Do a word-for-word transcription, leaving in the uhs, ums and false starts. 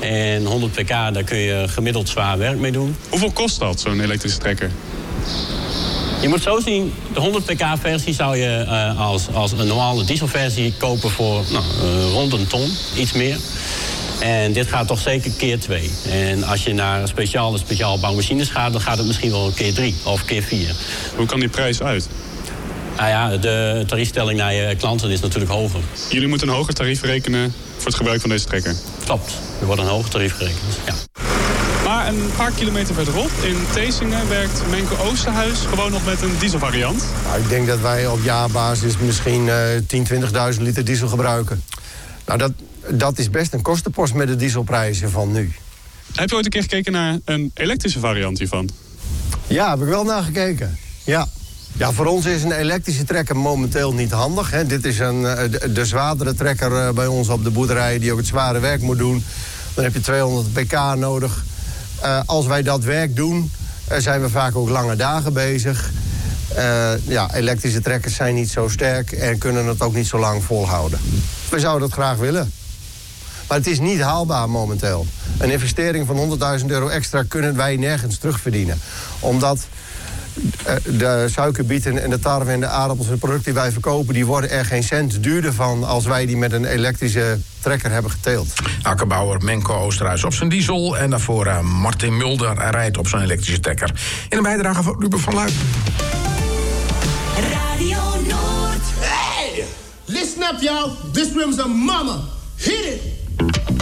En honderd pk, daar kun je gemiddeld zwaar werk mee doen. Hoeveel kost dat, zo'n elektrische trekker? Je moet zo zien, de honderd pk versie zou je uh, als, als een normale dieselversie kopen voor nou, uh, rond een ton, iets meer. En dit gaat toch zeker keer twee. En als je naar speciale, speciaal bouwmachines gaat, dan gaat het misschien wel keer drie of keer vier. Hoe kan die prijs uit? Nou ja, de tariefstelling naar je klanten is natuurlijk hoger. Jullie moeten een hoger tarief rekenen voor het gebruik van deze trekker? Klopt, er wordt een hoger tarief gerekend, ja. Maar een paar kilometer verderop, in Thesinge, werkt Menko Oosterhuis gewoon nog met een dieselvariant. Nou, ik denk dat wij op jaarbasis misschien uh, tien, twintigduizend liter diesel gebruiken. Nou, dat, dat is best een kostenpost met de dieselprijzen van nu. Heb je ooit een keer gekeken naar een elektrische variant hiervan? Ja, heb ik wel naar gekeken. Ja. Ja, voor ons is een elektrische trekker momenteel niet handig. Hè. Dit is een, de, de zwaardere trekker uh, bij ons op de boerderij die ook het zware werk moet doen. Dan heb je tweehonderd pk nodig. Uh, als wij dat werk doen, uh, zijn we vaak ook lange dagen bezig. Uh, ja, elektrische trekkers zijn niet zo sterk en kunnen het ook niet zo lang volhouden. We zouden dat graag willen. Maar het is niet haalbaar momenteel. Een investering van honderdduizend euro extra kunnen wij nergens terugverdienen. Omdat uh, de suikerbieten en de tarwe en de aardappels en de producten die wij verkopen, die worden er geen cent duurder van als wij die met een elektrische trekker hebben geteeld. Akkerbouwer Menko Oosterhuis op zijn diesel. En daarvoor uh, Martin Mulder rijdt op zijn elektrische trekker. In een bijdrage van Ruben van Luijn. Radio Noord. Hey! Listen up, y'all. This room's a mama. Hit it!